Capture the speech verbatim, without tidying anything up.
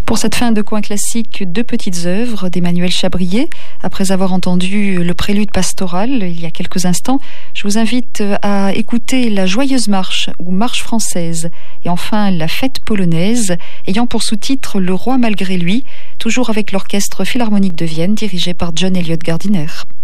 Pour cette fin de coin classique, deux petites œuvres d'Emmanuel Chabrier. Après avoir entendu le prélude pastoral il y a quelques instants, je vous invite à écouter la Joyeuse Marche ou Marche française et enfin la Fête polonaise, ayant pour sous-titre Le Roi malgré lui, toujours avec l'Orchestre Philharmonique de Vienne dirigé par John Eliot Gardiner.